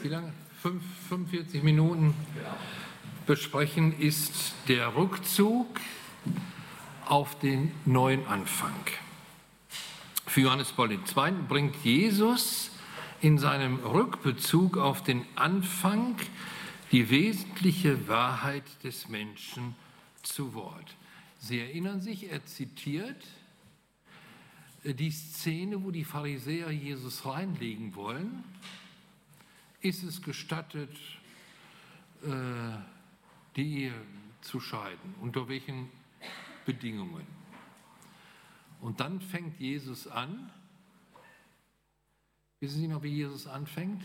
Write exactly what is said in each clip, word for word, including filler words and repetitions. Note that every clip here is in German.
wie lange? Fünf, fünfundvierzig Minuten besprechen, ist der Rückzug auf den neuen Anfang. Für Johannes Paul der Zweite bringt Jesus in seinem Rückbezug auf den Anfang die wesentliche Wahrheit des Menschen zu Wort. Sie erinnern sich, er zitiert die Szene, wo die Pharisäer Jesus reinlegen wollen. Ist es gestattet, die Ehe zu scheiden? Unter welchen Bedingungen? Und dann fängt Jesus an. Wissen Sie noch, wie Jesus anfängt?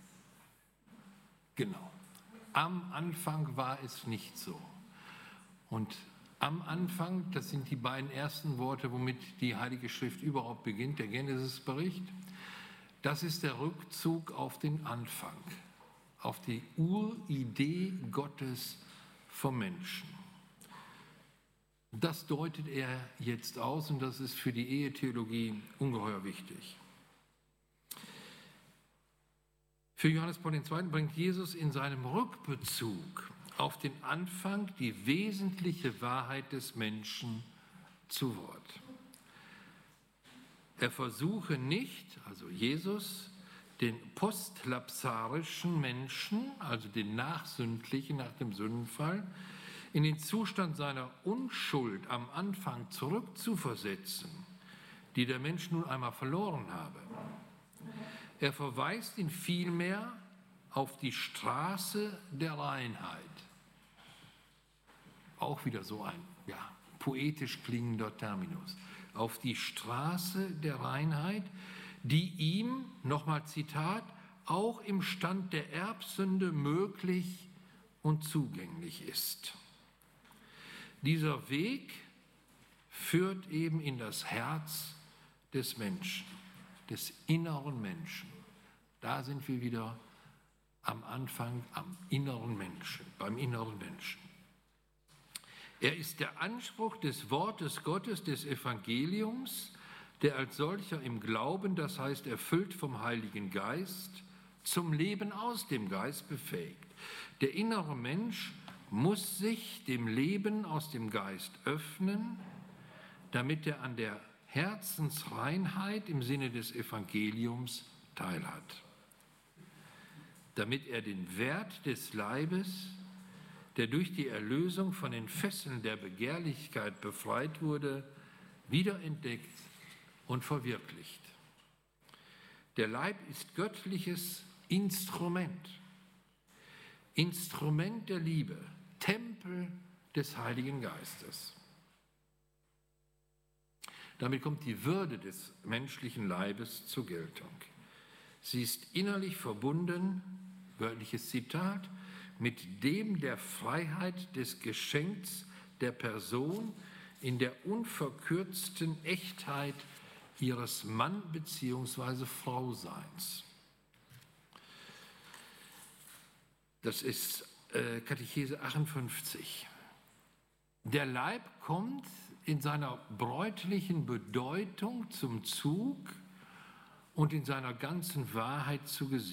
Genau. Am Anfang war es nicht so. Und am Anfang, das sind die beiden ersten Worte, womit die Heilige Schrift überhaupt beginnt, der Genesis-Bericht. Das ist der Rückzug auf den Anfang, auf die Uridee Gottes vom Menschen. Das deutet er jetzt aus und das ist für die Ehetheologie ungeheuer wichtig. Für Johannes Paul der Zweite bringt Jesus in seinem Rückbezug auf den Anfang die wesentliche Wahrheit des Menschen zu Wort. Er versuche nicht, also Jesus, den postlapsarischen Menschen, also den Nachsündlichen nach dem Sündenfall, in den Zustand seiner Unschuld am Anfang zurückzuversetzen, die der Mensch nun einmal verloren habe. Er verweist ihn vielmehr auf die Straße der Reinheit. Auch wieder so ein ja, poetisch klingender Terminus. Auf die Straße der Reinheit, die ihm, nochmal Zitat, auch im Stand der Erbsünde möglich und zugänglich ist. Dieser Weg führt eben in das Herz des Menschen, des inneren Menschen. Da sind wir wieder am Anfang, am inneren Menschen, beim inneren Menschen. Er ist der Anspruch des Wortes Gottes, des Evangeliums, der als solcher im Glauben, das heißt erfüllt vom Heiligen Geist, zum Leben aus dem Geist befähigt. Der innere Mensch muss sich dem Leben aus dem Geist öffnen, damit er an der Herzensreinheit im Sinne des Evangeliums teilhat. Damit er den Wert des Leibes, der durch die Erlösung von den Fesseln der Begehrlichkeit befreit wurde, wiederentdeckt und verwirklicht. Der Leib ist göttliches Instrument, Instrument der Liebe, Tempel des Heiligen Geistes. Damit kommt die Würde des menschlichen Leibes zur Geltung. Sie ist innerlich verbunden, wörtliches Zitat, mit dem der Freiheit des Geschenks der Person in der unverkürzten Echtheit ihres Mann- bzw. Frauseins. Das ist äh, Katechese achtundfünfzig. Der Leib kommt in seiner bräutlichen Bedeutung zum Zug und in seiner ganzen Wahrheit zu Gesicht.